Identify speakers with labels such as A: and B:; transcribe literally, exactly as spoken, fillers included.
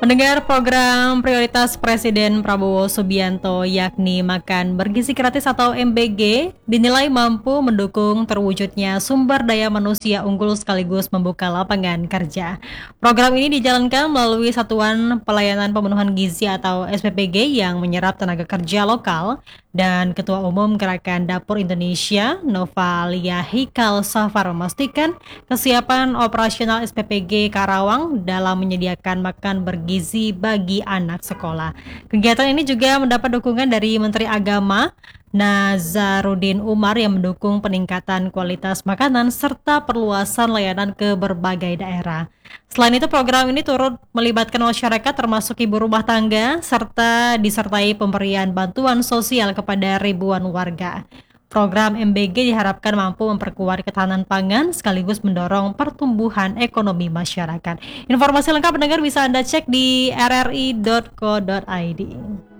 A: Mendengar program prioritas Presiden Prabowo Subianto yakni Makan Bergizi Gratis atau M B G dinilai mampu mendukung terwujudnya sumber daya manusia unggul sekaligus membuka lapangan kerja. Program ini dijalankan melalui Satuan Pelayanan Pemenuhan Gizi atau S P P G yang menyerap tenaga kerja lokal dan Ketua Umum Gerakan Dapur Indonesia Nova Lia Hikal Safar memastikan kesiapan operasional S P P G Karawang dalam menyediakan makan bergizi bagi anak sekolah. Kegiatan ini juga mendapat dukungan dari Menteri Agama Nazaruddin Umar yang mendukung peningkatan kualitas makanan serta perluasan layanan ke berbagai daerah. Selain itu, program ini turut melibatkan masyarakat termasuk ibu rumah tangga serta disertai pemberian bantuan sosial kepada ribuan warga. Program M B G diharapkan mampu memperkuat ketahanan pangan sekaligus mendorong pertumbuhan ekonomi masyarakat. Informasi lengkap pendengar bisa Anda cek di r r i dot co dot i d.